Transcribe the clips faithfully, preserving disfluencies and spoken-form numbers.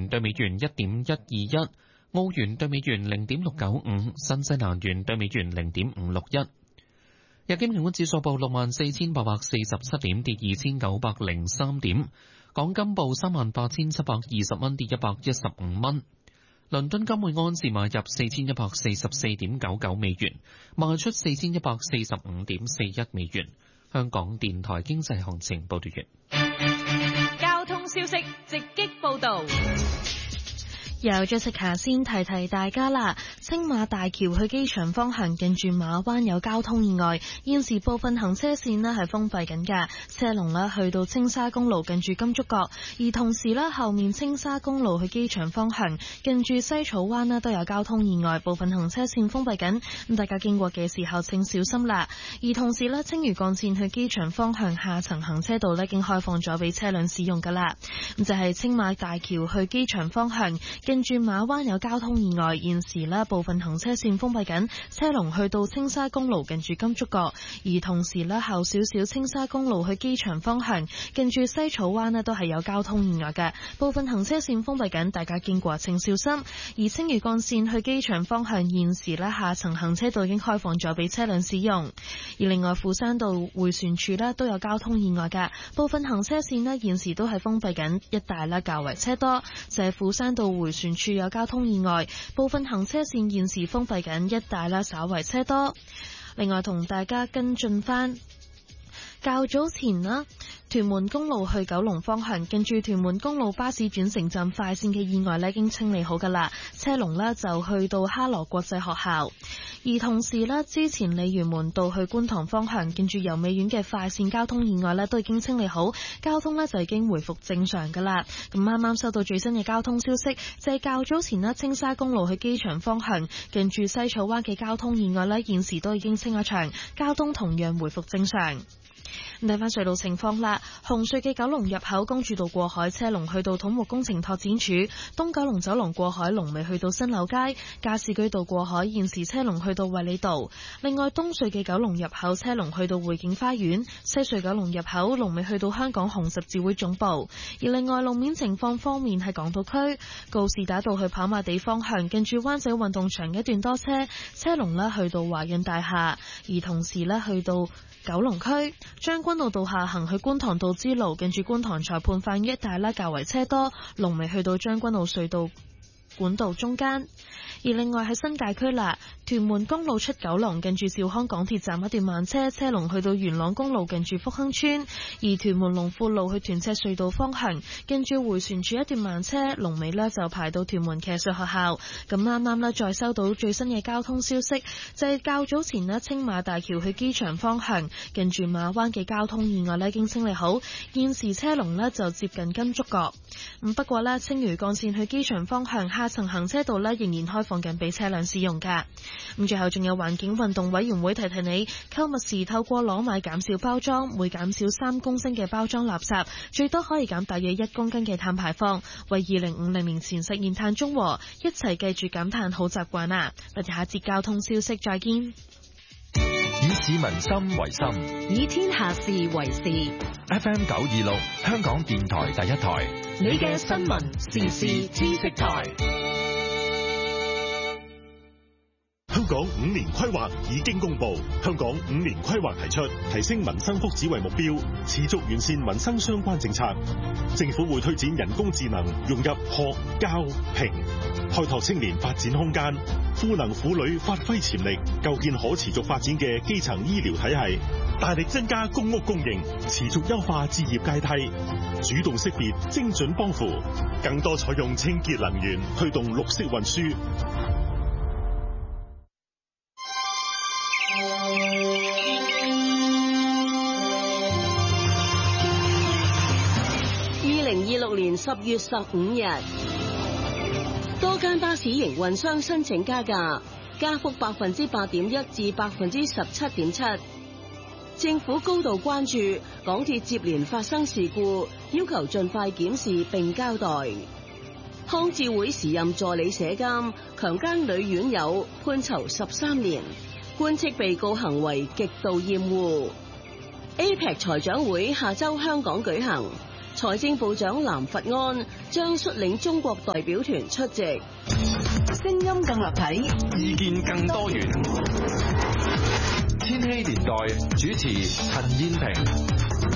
元對美元一點一二一，澳元對美元零點六九五，新西蘭元對美元零點五六一。日經平均指數報六萬四千八百四十七點，跌二千九百零三點。港金報三萬八千七百二十蚊，跌一百一十五蚊。倫敦金每安士買入四千一百四十四點九九美元，賣出四千一百四十五點四一美元。香港電台經濟行情報道完。 交通消息直擊報道。 由 Jessica 先提提大家啦，青馬大橋去機場方向近住馬灣有交通意外，現時部分行車線呢係封閉緊㗎，車龍呢去到青沙公路近住金竹角，而同時呢後面青沙公路去機場方向近住西草灣呢都有交通意外，部分行車線封閉緊，咁大家經過嘅時候請小心啦。而同時呢青嶼幹線去機場方向下層行車道呢已經開放咗俾車輛使用㗎啦，咁就係、是、青馬大橋去機場方向近住馬灣有交通意外，現時呢部分行車線封閉緊，車龍去到青沙公路近住金竹角，而同時呢後少少青沙公路去機場方向近住西草灣呢都係有交通意外嘅，部分行車線封閉緊，大家經過請小心。而青嶼幹線去機場方向現時呢下層行車道已經開放咗俾車輛使用，而另外富山道迴旋處呢都有交通意外嘅，部分行車線呢現時都係封閉緊，一帶呢較為車多，就係富山道迴旋處有交通意外，部分行車線現時封閉緊，一帶啦稍為車多。另外同大家跟進翻較早前啦，屯門公路去九龍方向近住屯門公路巴士轉乘站快線嘅意外呢已經清理好噶啦，車龍呢就去到哈羅國際學校。而同時呢，之前鯉魚門道去觀塘方向近住油美苑嘅快線交通意外呢都已經清理好，交通呢就已經回復正常噶啦。咁啱啱收到最新嘅交通消息，就係較早前呢，青沙公路去機場方向近住西草灣嘅交通意外呢現時都已經清咗場，交通同樣回復正常。睇翻隧道情況啦，紅隧嘅九龍入口公主道過海車龍去到土木工程拓展處，東九龍走廊過海龍尾去到新柳街，加士居道過海現時車龍去到衛理道。另外東隧嘅九龍入口車龍去到匯景花園，西隧九龍入口龍尾去到香港紅十字會總部。而另外路面情況方面喺港島區告士打道去跑馬地方向近住灣仔運動場一段多車，車龍呢去到華潤大廈，而同時呢去到九龍區將軍澳道下行去觀塘道之路，近住觀塘裁判法院一帶啦，較為車多，龍尾去到將軍澳隧道管道中間。而另外喺新界區啦，屯門公路出九龍近住兆康港鐵站一段慢車，車龍去到元朗公路近住福亨村；而屯門龍富路去屯赤隧道方向近住迴旋處一段慢車，龍尾呢就排到屯門騎術學校。咁啱啱呢再收到最新嘅交通消息，就係、是、較早前呢青馬大橋去機場方向近住馬灣嘅交通意外呢已經清理好，現時車龍呢就接近金竹角。咁不過呢青嶼幹線去機場方向下層行車道呢仍然開放緊俾車輛使用㗎。咁最後仲有環境運動委員會提提你，購物時透過攞買減少包裝，每減少三公升嘅包裝垃圾，最多可以減大約一公斤嘅碳排放，為二零五零年前實現碳中和。一齊記住減碳好習慣啊！我哋下節交通消息再見。 以市民心為心， 以天下事為事。 F M 九二六，香港電台第一台， 你嘅新聞時事知識台。 香港五年規劃已經公布，香港五年規劃提出提升民生福祉為目標，持續完善民生相關政策。政府會推展人工智能融入學教評，開拓青年發展空間，賦能婦女發揮潛力，構建可持續發展嘅基層醫療體系，大力增加公屋供應，持續優化置業階梯，主動識別精準幫扶，更多採用清潔能源，推動綠色運輸。 二零二六年十月十五日，多間巴士營運商申請加價，加幅百分之八點一至百分之十七點七。政府高度關注港鐵接連發生事故，要求盡快檢視並交代。康智會時任助理社監強姦女院友，判囚十三年，官斥被告行為極度厭惡。A P E C 財長會下周香港舉行。 財政部長藍佛安將率領中國代表團出席。聲音更立體， 意見更多元。千禧年代主持陳燕萍。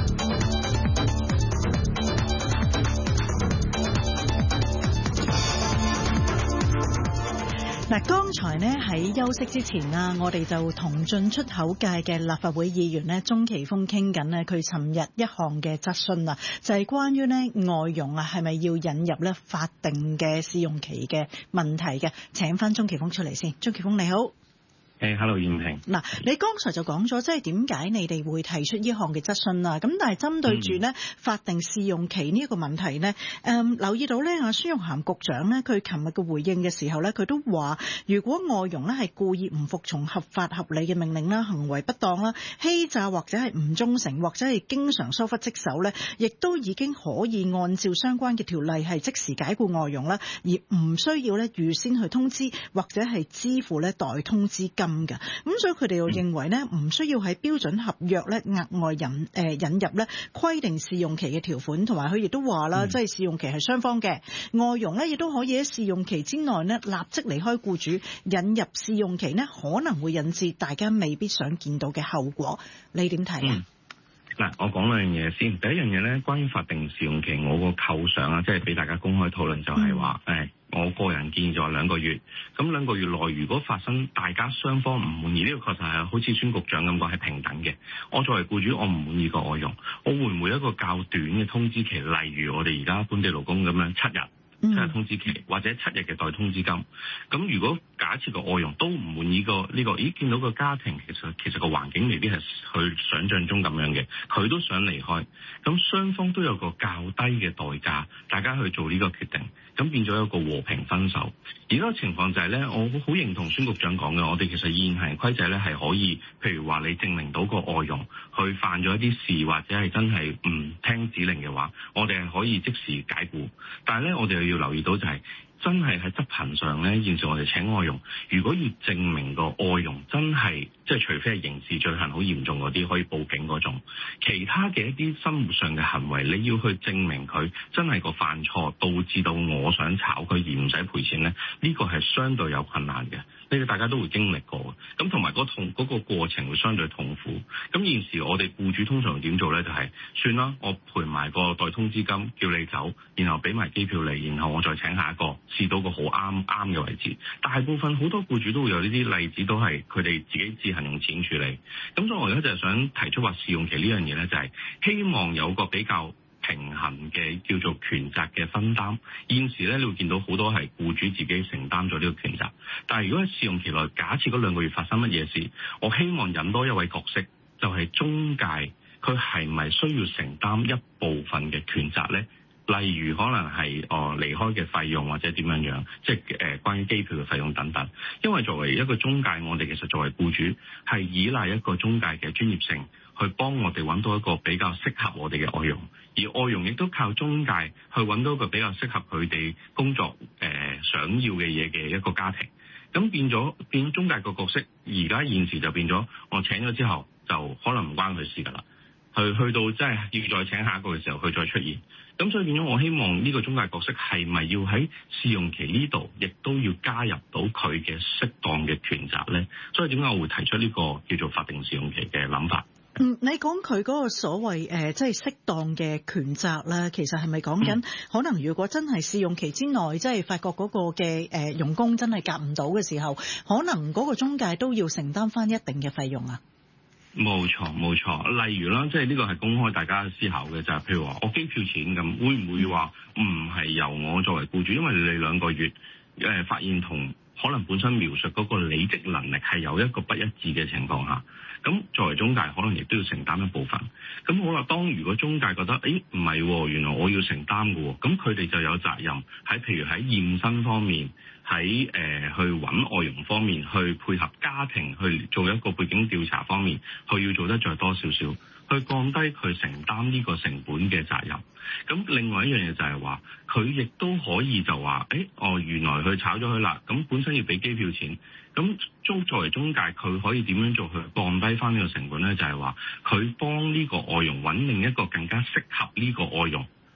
嗱，剛才呢喺休息之前啊，我哋就同進出口界嘅立法會議員呢鍾奇峰傾緊呢佢尋日一項嘅質詢啊，就係關於呢外傭啊係咪要引入呢法定嘅試用期嘅問題嘅。請翻鍾奇峰出嚟先。鍾奇峰你好。 誒、hey，hello， 燕萍。 嗱，你剛才就講咗，即係點解你哋會提出呢項嘅質詢啊？咁但係針對住呢、嗯、法定試用期呢一個問題呢，誒、嗯、留意到呢阿孫玉菡局長呢，佢琴日嘅回應嘅時候呢，佢都話，如果外傭呢係故意唔服從合法合理嘅命令啦，行為不當啦，欺詐或者係唔忠誠或者係經常疏忽職守呢，亦都已經可以按照相關嘅條例係即時解僱外傭啦，而唔需要呢預先去通知或者係支付呢代通知金。咁、嗯、所以佢哋又認為呢唔需要喺標準合約呢額外引誒、呃、引入呢規定試用期嘅條款，同埋佢亦都話啦，即係試用期係雙方嘅，外傭呢亦都可以喺試用期之內呢立即離開僱主，引入試用期呢可能會引致大家未必想見到嘅後果。你點睇啊？ 嗱、嗯，我講兩樣嘢先。第一樣嘢呢，關於法定試用期，我個構想啊，即係俾大家公開討論就係話誒。嗯我個人建議就係兩個月，咁兩個月內如果發生大家雙方唔滿意，呢、這個確實係好似孫局長咁講係平等嘅。我作為僱主，我唔滿意個外傭，我會唔會一個較短嘅通知期，例如我哋而家本地勞工咁樣七日。七日通知期或者七日嘅代通知金，咁如果假設個外傭都唔滿意個呢個，咦見到個家庭其實其實個環境未必係佢想像中咁樣嘅，佢都想離開，咁雙方都有個較低嘅代價，大家去做呢個決定，咁變咗一個和平分手。而家個情況就係咧，我好認同孫局長講嘅，我哋其實現行規則咧係可以，譬如話你證明到個外傭去犯咗一啲事，或者係真係唔聽指令嘅話，我哋係可以即時解僱。但係咧，我哋又要留意到就係、是。真係喺執行上咧，現時我哋請外傭，如果要證明個外傭真係即係除非係刑事罪行好嚴重嗰啲可以報警嗰種，其他嘅一啲生活上嘅行為，你要去證明佢真係個犯錯導致到我想炒佢而唔使賠錢咧，呢、呢個係相對有困難嘅，呢個大家都會經歷過嘅。咁同埋嗰痛嗰個過程會相對痛苦。咁現時我哋僱主通常點做咧？就係、是、算啦，我賠埋個代通知金叫你走，然後俾埋機票你，然後我再請下一個。試到個好啱啱嘅位置，大部分好多僱主都會有呢啲例子，都係佢哋自己自行用錢處理。咁所以我而家就係想提出話試用期呢樣嘢咧，就係希望有個比較平衡嘅叫做權責嘅分擔。現時咧，你會見到好多係僱主自己承擔咗呢個權責，但係如果喺試用期內，假設嗰兩個月發生乜嘢事，我希望引多一位角色，就係中介，佢係咪需要承擔一部分嘅權責咧？例如可能係哦離開嘅費用或者點樣樣，即係誒、呃、關於機票嘅費用等等。因為作為一個中介，我哋其實作為僱主係依賴一個中介嘅專業性去幫我哋揾到一個比較適合我哋嘅外傭，而外傭亦都靠中介去揾到一個比較適合佢哋工作誒、呃、想要嘅嘢嘅一個家庭。咁變咗變咗中介個角色，而家現時就變咗我請咗之後就可能唔關佢事㗎啦。去去到真係要再請下一個嘅時候，佢再出現。咁所以變咗，我希望呢個中介角色係咪要喺試用期呢度，亦都要加入到佢嘅適當嘅權責咧？所以點解我會提出呢個叫做法定試用期嘅諗法？ 嗯，你講佢嗰個所謂誒，即係適當嘅權責咧，其實係咪講緊可能如果真係試用期之內，即係發覺嗰個嘅誒傭工真係夾唔到嘅時候，可能嗰個中介都要承擔翻一定嘅費用啊？ 冇錯冇錯，例如啦，即係呢個係公開大家思考嘅，就係、是、譬如話我機票錢咁，會唔會話唔係由我作為僱主，因為你哋兩個月誒、呃、發現同可能本身描述嗰個履職能力係有一個不一致嘅情況下，咁作為中介可能亦都要承擔一部分。咁好啦，當如果中介覺得誒唔係，原來我要承擔嘅，咁佢哋就有責任喺譬如喺驗身方面，喺誒、呃、去揾外傭方面，去配合家庭去做一個背景調查方面，佢要做得再多少少，去降低佢承擔呢個成本嘅責任。咁另外一樣嘢就係話，佢亦都可以就話，誒哦原來佢炒咗佢啦，咁本身要俾機票錢，咁中作為中介，佢可以點樣做去降低翻呢個成本咧？就係話佢幫呢個外傭揾另一個更加適合呢個外傭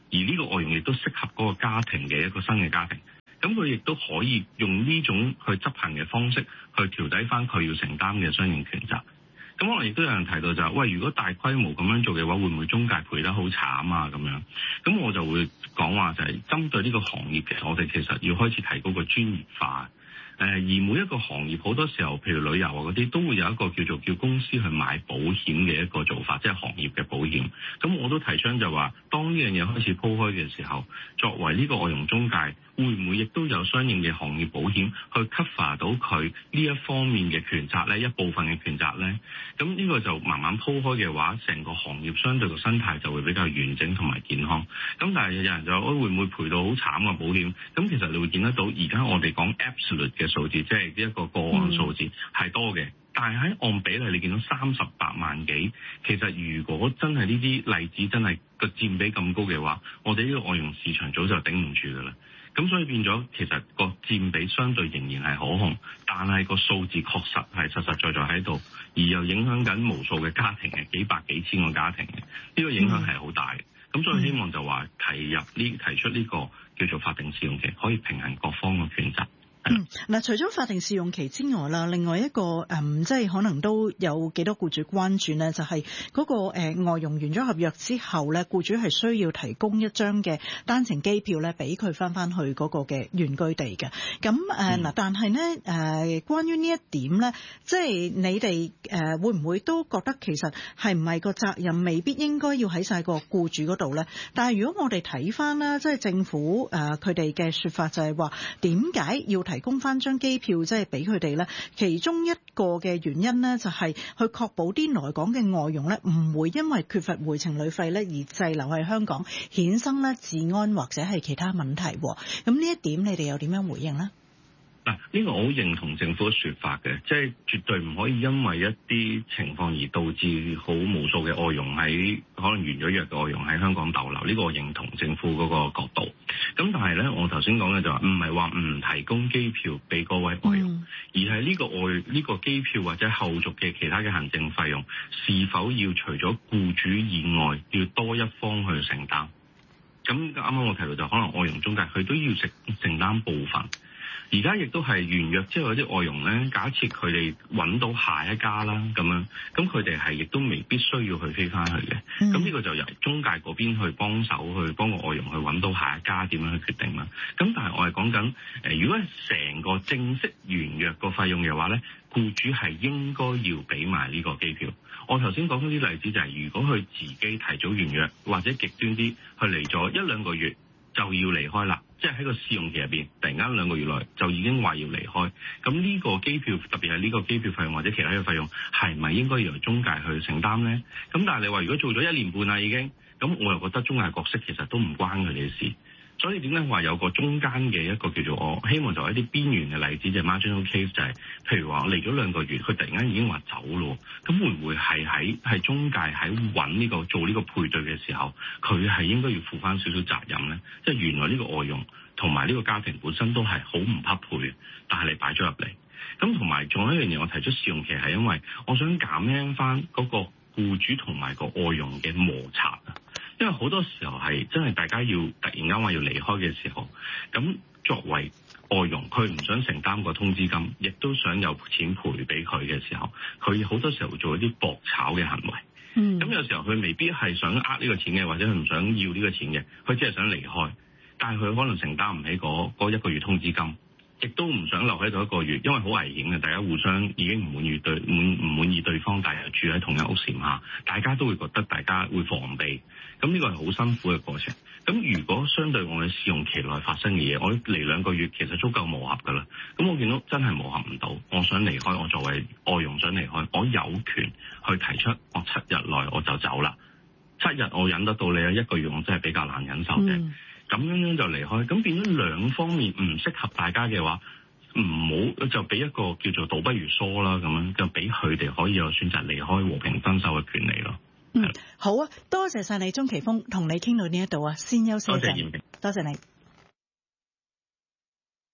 而呢個外傭亦都適合嗰個家庭嘅一個新嘅家庭。咁佢亦都可以用呢種去執行嘅方式去調低翻佢要承擔嘅相應權責。咁可能亦都有人提到就係、是，喂，如果大規模咁樣做嘅話，會唔會中介賠得好慘啊？咁樣，咁我就會講話就係針對呢個行業嘅，我哋其實要開始提高個專業化。誒，而每一個行業好多時候，譬如旅遊啊嗰啲，都會有一個叫做叫公司去買保險嘅一個做法，即係行業嘅保險。咁我都提倡就話，當呢樣嘢開始鋪開嘅時候，作為呢個外傭中介，會唔會亦都有相應嘅行業保險去 cover 到佢呢一方面嘅權責呢？一部分嘅權責呢？咁呢個就慢慢鋪開嘅話，成個行業相對個生態就會比較完整同埋健康。咁但係有人就話，會唔會賠到好慘嘅保險？咁其實你會見得到，而家我哋講 absolute 嘅數字，即係一個個案數字係多嘅，但係喺按比例你見到三十八萬幾，其實如果真係呢啲例子真係個佔比咁高嘅話，我哋呢個外傭市場早就頂唔住㗎啦。咁所以變咗，其實個佔比相對仍然係可控，但係個數字確實係實實在在喺度，而又影響緊無數嘅家庭嘅，幾百幾千個家庭嘅，呢、這個影響係好大嘅。咁、嗯、所以希望就話提入呢提出呢個叫做法定試用期，可以平衡各方嘅權責。 嗯，嗱，除咗法定試用期之外啦，另外一個誒、嗯，即係可能都有幾多僱主關注呢，就係、是、嗰、那個誒、呃、外傭完咗合約之後咧，僱主係需要提供一張嘅單程機票咧，俾佢翻翻去嗰個嘅原居地嘅。咁誒嗱，但係呢，誒、呃，關於呢一點咧，即係你哋誒、呃、會唔會都覺得其實係唔係個責任未必應該要喺晒個僱主嗰度咧？但係如果我哋睇翻啦，即係政府誒佢哋嘅說法就係話，點解要提提供翻張機票，即係俾佢哋咧。其中一個嘅原因咧，就係去確保啲來港嘅外傭咧，唔會因為缺乏回程旅費咧而滯留喺香港，衍生咧治安或者係其他問題。咁呢一點，你哋又點樣回應呢？ 嗱，呢個我好認同政府嘅說法嘅，即係絕對唔可以因為一啲情況而導致好無數嘅外傭喺可能完咗約嘅外傭喺香港逗留。呢個我認同政府嗰個角度。咁但係呢，我頭先講嘅就話唔係話唔提供機票俾嗰位外傭，嗯、而係呢個外呢個機票或者後續嘅其他嘅行政費用，是否要除咗僱主以外，要多一方去承擔？咁啱啱我提到就可能外傭中介佢都要承承擔部分。而家亦都係完約，即係有啲外傭咧，假設佢哋揾到下一家啦，咁樣，咁佢哋係亦都未必需要去飛翻去嘅。咁呢、嗯、個就由中介嗰邊去幫手，去幫個外傭去揾到下一家點樣去決定啦。咁但係我係講緊，誒，如果係成個正式完約個費用嘅話咧，僱主係應該要俾埋呢個機票。我頭先講嗰啲例子就係、是，如果佢自己提早完約，或者極端啲，去嚟咗一兩個月就要離開啦。即係喺個試用期入邊，突然間兩個月內就已經話要離開，咁呢個機票特別係呢個機票費用或者其他嘅費用，係咪應該由中介去承擔呢？咁但係你話如果做咗一年半啦已經，咁我又覺得中介角色其實都唔關佢哋事。所以點解話有個中間嘅一個叫做我希望就係一啲邊緣嘅例子，就係 marginal case， 就係譬如話我嚟咗兩個月，佢突然間已經話走咯，咁會唔會係喺係中介喺揾呢個做呢個配對嘅時候，佢係應該要負翻少少責任咧？即係原來呢個外傭同埋呢個家庭本身都係好唔匹配嘅，但係你擺咗入嚟，咁同埋仲有一樣嘢，我提出試用期係因為我想減輕翻嗰個僱主同埋個外傭嘅摩擦啊。因為好多時候係真係大家要突然間話要離開嘅時候，咁作為外傭，佢唔想承擔個通知金，亦都想有錢賠俾佢嘅時候，佢好多時候會做一啲搏炒嘅行為。嗯，咁有時候佢未必係想呃呢個錢嘅，或者佢唔想要呢個錢嘅，佢只係想離開，但係佢可能承擔唔起嗰嗰一個月通知金。亦都唔想留喺度一個月，因為好危險嘅，大家互相已經唔滿意對滿唔滿意對方，但係又住喺同一屋檐下，大家都會覺得大家會防備，咁呢個係好辛苦嘅過程。咁如果相對我哋試用期內發生嘅嘢，我嚟兩個月其實足夠磨合㗎啦。咁我見到真係磨合唔到，我想離開，我作為外傭想離開，我有權去提出我七日內我就走啦。七日我忍得到你啊，一個月我真係比較難忍受嘅。嗯咁樣樣就離開，咁變咗兩方面唔適合大家嘅話，唔好就俾一個叫做倒不如疏啦，咁樣就俾佢哋可以有選擇離開和平分手嘅權利咯。 嗯，好啊，多謝晒你鍾奇峰，同你傾到呢一度啊，先休息一陣。多謝嚴平，多謝你。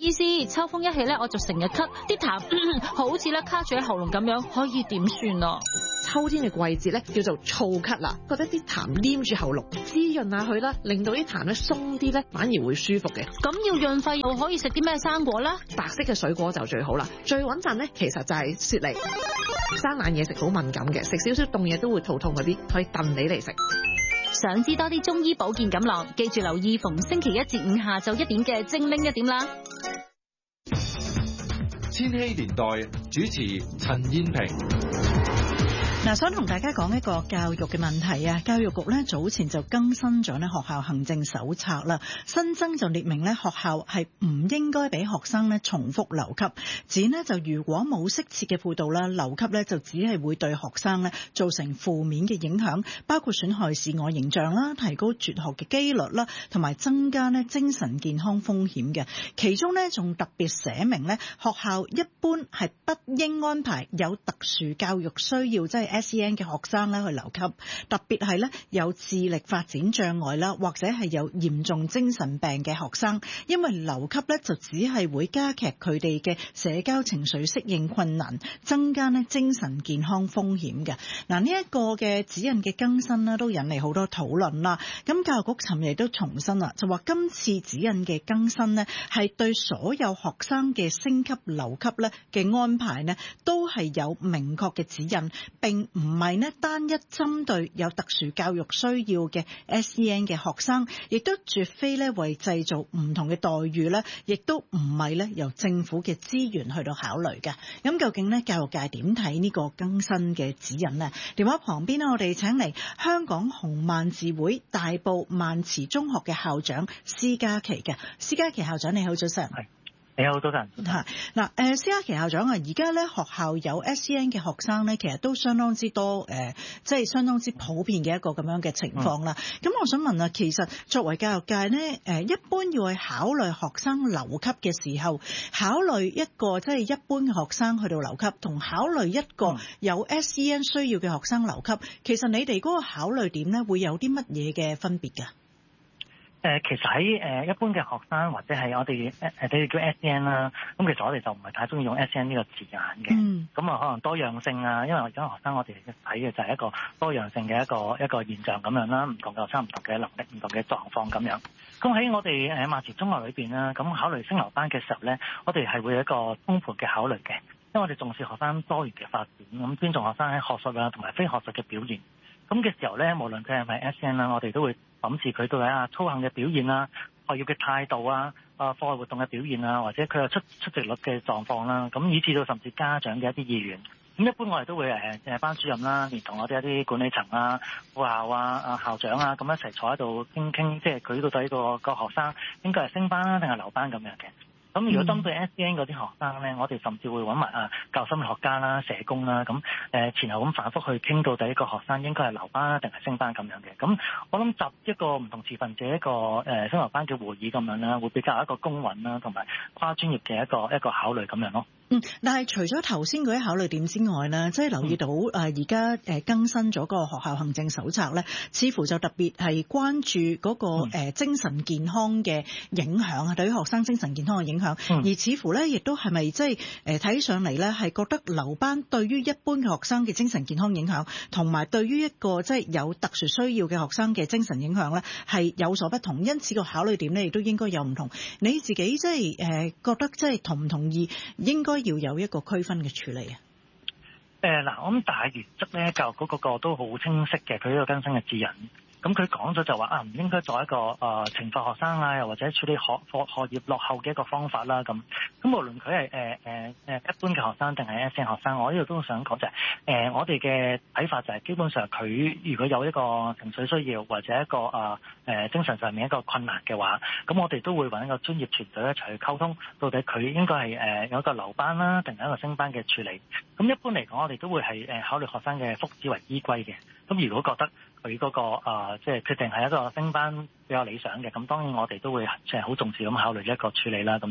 思思，秋風一起咧，我就成日咳，啲痰好似咧卡住喺喉嚨咁樣，可以點算啊？ 秋天嘅季節咧叫做燥咳啦，覺得啲痰黏住喉嚨，滋潤下佢啦，令到啲痰咧鬆啲咧，反而會舒服嘅。 咁要潤肺又可以食啲咩生果啦？ 白色嘅水果就最好啦，最穩陣咧其實就係雪梨。生冷嘢食好敏感嘅，食少少凍嘢都會肚痛嗰啲，可以燉你嚟食。 想知多啲中醫保健錦囊，記住留意逢星期一至五下晝一點嘅精靈一點啦。 千禧年代主持陳燕萍。 嗱，想同大家講一個教育嘅問題啊！教育局咧早前就更新咗咧學校行政手冊啦，新增就列明咧學校係唔應該俾學生咧重複留級，指呢就如果冇適切嘅輔導啦，留級咧就只係會對學生咧造成負面嘅影響，包括損害視我形象啦、提高輟學嘅機率啦，同埋增加咧精神健康風險嘅。其中呢仲特別寫明咧學校一般係不應安排有特殊教育需要，即係S E N 嘅學生咧去留級，特別係咧有智力發展障礙啦，或者係有嚴重精神病嘅學生，因為留級咧就只係會加劇佢哋嘅社交情緒適應困難，增加咧精神健康風險嘅。嗱，呢一個嘅指引嘅更新咧都引嚟好多討論啦。咁教育局尋日都重申啦，就話今次指引嘅更新咧係對所有學生嘅升級留級咧嘅安排咧都係有明確嘅指引，並唔係咧單一針對有特殊教育需要嘅 S E N 嘅學生，亦都絕非咧為製造唔同嘅待遇咧，亦都唔係咧由政府嘅資源去到考慮嘅。咁究竟咧教育界點睇呢個更新嘅指引呢？電話旁邊咧，我哋請嚟香港紅卍字會大埔卍慈中學嘅校長施嘉琪嘅。施嘉琪校長你好，早晨。 你好，早晨。 嚇嗱，誒施嘉琪校長啊，而家咧學校有 S E N 嘅學生咧，其實都相當之多，誒、呃，即係相當之普遍嘅一個咁樣嘅情況啦。咁、嗯、我想問啊，其實作為教育界咧，誒一般要去考慮學生留級嘅時候，考慮一個即係一般嘅學生去到留級，同考慮一個有 S E N 需要嘅學生留級，其實你哋嗰個考慮點咧，會有啲乜嘢嘅分別㗎？ 誒、呃，其實喺誒、呃、一般嘅學生或者係我哋誒誒哋叫 S E N 啦，咁其實我哋就唔係太中意用 S E N 呢個字眼嘅。嗯。咁啊，可能多樣性啊，因為而家學生我哋睇嘅就係一個多樣性嘅一個一個現象咁樣啦，唔同嘅學生唔同嘅能力、唔同嘅狀況咁樣。咁喺我哋誒卍慈中學裏邊啦，咁考慮升留班嘅時候咧，我哋係會有一個豐富嘅考慮嘅，因為我哋重視學生多元嘅發展，咁尊重學生喺學術啊同埋非學術嘅表現。咁嘅時候咧，無論佢係咪 S E N 啦，我哋都會審視佢到底啊操行嘅表現啊、學業嘅態度啊、啊課外活動嘅表現啊，或者佢有出出席率嘅狀況啦，咁以至到甚至家長嘅一啲意願。咁一般我哋都會誒誒班主任啦，連同我哋一啲管理層啊、副校啊、啊校長啊，咁一齊坐喺度傾傾，即係佢到底個個學生應該係升班啦定係留班咁樣嘅。咁如果針對 S E N 嗰啲學生咧，我哋甚至會揾埋啊教育心理學家啦、社工啦，咁誒前後咁反覆去傾到底一個學生應該係留班啦定係升班咁樣嘅。咁我諗集一個唔同持份者一個誒升留班嘅會議咁樣啦，會比較一個公允啦，同埋跨專業嘅一個一個考慮咁樣咯。 嗯，但係除咗頭先嗰啲考慮點之外呢，即係留意到誒而家誒更新咗個學校行政手冊咧，似乎就特別係關注嗰個誒精神健康嘅影響啊，對於學生精神健康嘅影響，嗯、而似乎咧亦都係咪即係誒睇上嚟咧係覺得留班對於一般嘅學生嘅精神健康影響，同埋對於一個即係有特殊需要嘅學生嘅精神影響咧係有所不同，因此個考慮點咧亦都應該有唔同。你自己即係誒覺得即係同唔同意應該要有一個區分嘅處理啊？ 誒嗱，我諗大原則咧，教育局嗰個都好清晰嘅，佢呢個更新嘅指引。咁佢講咗就話啊，唔應該作一個誒懲罰學生啊，又或者處理學學學業落後嘅一個方法啦。咁咁無論佢係誒誒誒一般嘅學生定係 S E N 學生，我呢度都想講就係、是、誒、呃、我哋嘅睇法就係基本上佢如果有一個情緒需要或者一個誒誒、呃、精神上面一個困難嘅話，咁我哋都會揾一個專業團隊一齊去溝通，到底佢應該係誒有一個留班啦，定係一個升班嘅處理。咁一般嚟講，我哋都會係誒考慮學生嘅福祉為依歸嘅。咁如果覺得佢嗰、那個啊，即、呃、係決定係一個升班比較理想嘅，咁當然我哋都會即係好重視咁考慮一個處理啦，咁樣。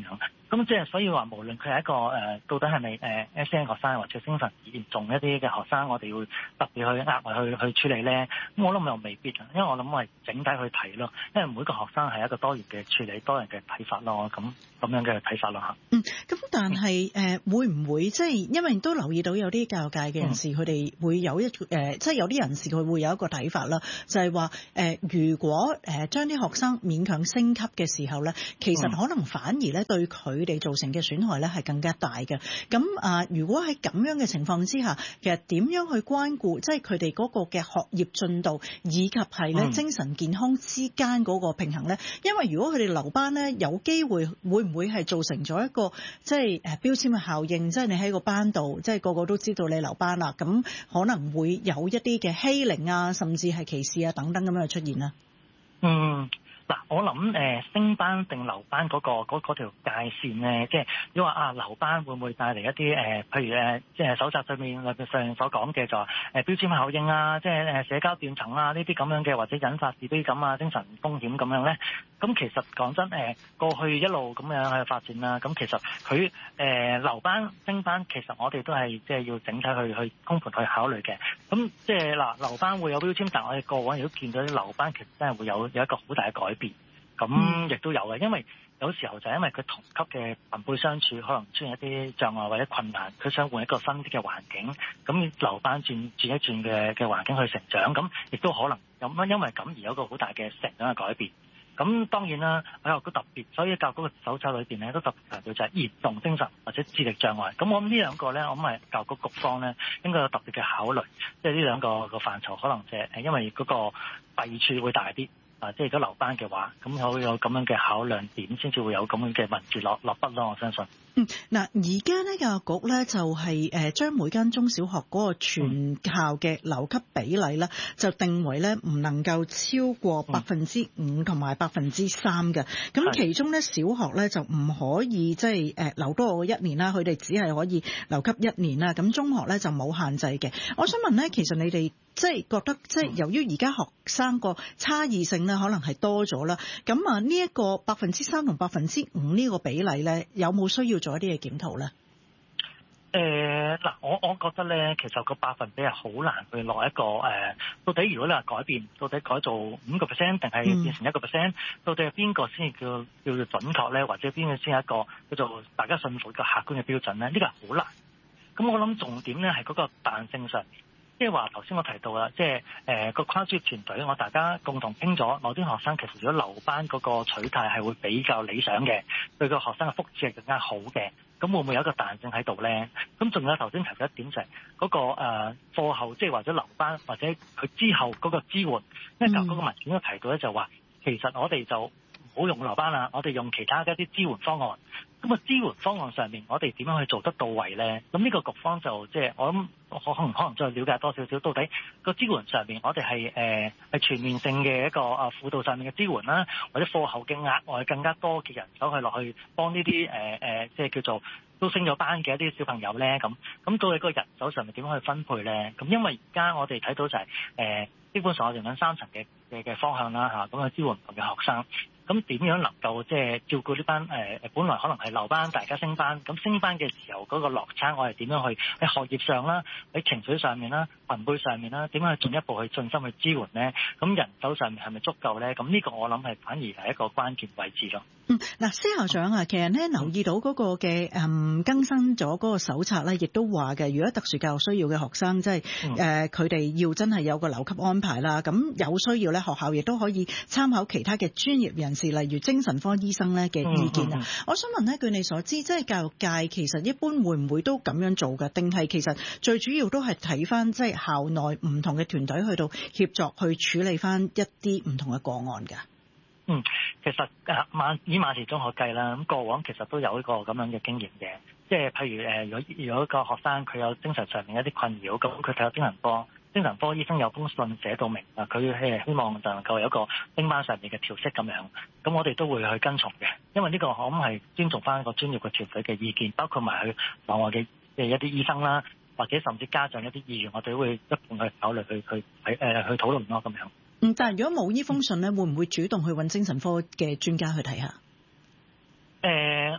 咁即係所以話，無論佢係一個誒、呃，到底係咪誒 S E N 學生或者精神嚴重一啲嘅學生，我哋會特別去額外去去處理咧。咁我諗又未必啊，因為我諗係整體去睇咯。因為每個學生係一個多元嘅處理、多元嘅睇法咯。咁咁樣嘅睇法咯嚇。 嗯，咁但係誒、呃、會唔會即係因為都留意到有啲教育界嘅人士，佢哋、嗯、會有一誒、呃，即係有啲人士佢會有一個睇法啦，就係話誒，如果誒將啲學生勉強升級嘅時候咧，其實可能反而咧對佢佢哋造成嘅損害咧係更加大嘅。咁啊，如果喺咁樣嘅情況之下，其實點樣去關顧，即係佢哋嗰個嘅學業進度以及係咧精神健康之間嗰個平衡咧？因為如果佢哋留班咧，有機會會唔會係造成咗一個即係誒標籤嘅效應？即係你喺個班度，即係個個都知道你留班啦，咁可能會有一啲嘅欺凌啊，甚至係歧視啊等等咁樣嘅出現啦。 嗯。嗱，我諗誒、呃、升班定留班嗰、嗰個嗰嗰條界線咧，即係你話啊留班會唔會帶嚟一啲誒、呃，譬如誒即係手冊上面上所講嘅就話誒、呃、標籤效應啊，即係誒社交斷層啊呢啲咁樣嘅，或者引發自卑感啊、精神風險咁樣咧。咁其實講真誒、呃，過去一路咁樣去發展啦，咁其實佢誒、呃、留班升班，其實我哋都係即係要整體去去通盤去考慮嘅。咁即係嗱留班會有標籤，但係我哋過往亦都見到啲留班其實真係會有有一個好大嘅改變。咁亦都有嘅，因為有時候就係因為佢同級嘅朋輩相處，可能出現一啲障礙或者困難，佢想換一個新啲嘅環境，咁留班轉轉一轉嘅嘅環境去成長，咁亦都可能咁因為咁而有一個好大嘅成長嘅改變。咁當然啦，教育局特別，所以教育局嘅手冊裏邊咧都特別強調就係嚴重精神或者智力障礙。咁我諗呢兩個咧，我諗係教育局局方咧應該有特別嘅考慮，即係呢兩個個範疇可能就係因為嗰個弊處會大啲。啊！即係如果留班嘅話，咁有有咁樣嘅考量點，先至會有咁樣嘅文字落落筆咯。我相信。 嗯，嗱，而家咧教育局咧就係誒將每間中小學嗰個全校嘅留級比例咧，就定為咧唔能夠超過百分之五同埋百分之三嘅。咁其中咧小學咧就唔可以即係誒留多過一年啦，佢哋只係可以留級一年啦。咁中學咧就冇限制嘅。我想問咧，其實你哋即係覺得即係由於而家學生個差異性咧，可能係多咗啦。咁啊，呢一個百分之三同百分之五呢個比例咧，有冇需要做一啲嘅檢討咧？ 誒嗱、呃，我我覺得咧，其實個百分比係好難去落一個誒、呃，到底如果你話改變，到底改做五個 percent 定係變成一個 percent，到底係邊個先至叫叫做準確咧？或者邊個先係一個叫做大家信服嘅客觀嘅標準咧？呢、這個係好難。咁我諗重點咧係嗰個彈性上。即係話頭先我提到啦，即係誒個跨專業團隊，我大家共同傾咗，某啲學生其實如果留班嗰個取態係會比較理想嘅，對個學生嘅福祉係更加好嘅，咁會唔會有一個彈性喺度咧？咁仲有頭先提到一點就係嗰個誒課後，即係或者留班或者佢之後嗰個支援，因為舊嗰個文件都提到咧，就話其實我哋就唔好用留班啦，我哋用其他嘅一啲支援方案。咁啊支援方案上面，我哋點樣去做得到位咧？咁呢個局方就即係我諗，我可能可能再了解多少少，到底個支援上面，我哋係誒係全面性嘅一個啊輔導上面嘅支援啦，或者課後嘅額外更加多嘅人手去落去幫呢啲誒誒，即係叫做都升咗班嘅一啲小朋友咧。咁咁到底個人手上面點樣去分配咧？咁因為而家我哋睇到就係、是、誒、呃，基本上我哋用緊三層嘅嘅嘅方向啦嚇，咁去支援唔同嘅學生。咁點樣能夠即係照顧呢班誒誒，本來可能係留班，大家升班，咁升班嘅時候嗰個落差，我係點樣去喺學業上啦，喺情緒上面啦，朋輩上面啦，點樣去進一步去盡心去支援咧？咁人手上面係咪足夠咧？咁呢個我諗係反而係一個關鍵位置咯。 嗯，嗱，施校長啊，其實咧留意到嗰個嘅誒更新咗嗰個手冊咧，亦都話嘅，如果特殊教育需要嘅學生，即係誒佢哋要真係有個留級安排啦。咁有需要咧，學校亦都可以參考其他嘅專業人士，例如精神科醫生咧嘅意見啊。嗯嗯嗯、我想問咧，據你所知，即係教育界其實一般會唔會都咁樣做㗎？定係其實最主要都係睇翻即係校內唔同嘅團隊去到協作去處理翻一啲唔同嘅個案㗎？ 嗯，其實誒馬以馬田中學計啦，咁過往其實都有一個咁樣嘅經驗嘅，即係譬如誒，如果如果一個學生佢有精神上面一啲困擾，咁佢睇下精神科，精神科醫生有封信寫到明啊，佢係希望就能夠有一個升班上面嘅調適咁樣，咁我哋都會去跟從嘅，因為呢個我諗係尊重翻一個專業嘅團隊嘅意見，包括埋去校外嘅嘅一啲醫生啦，或者甚至家長一啲意願，我哋都會一盤去考慮去去喺誒去討論咯咁樣。 嗯，但係如果冇呢封信咧，會唔會主動去揾精神科嘅專家去睇下？ 誒、呃，我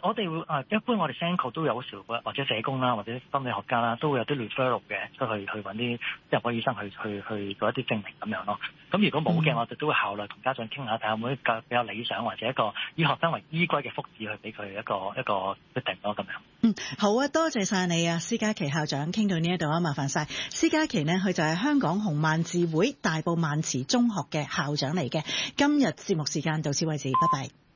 我哋會誒一般我哋 Senco 都有時或者社工啦，或者心理學家啦，都會有啲 referral 嘅，出去去揾啲入科醫生去去去做一啲證明咁樣咯。咁如果冇嘅，嗯、我哋都會考慮同家長傾下，睇下有冇一個比較理想或者一個以學生為依歸嘅福祉去俾佢一個一個決定咯咁樣。 嗯，好啊，多謝晒你啊，施嘉琪校長，傾到呢一度啊，麻煩晒。施嘉琪呢，佢就係香港紅卍字會大埔卍慈中學嘅校長嚟嘅。今日節目時間到此為止，拜拜。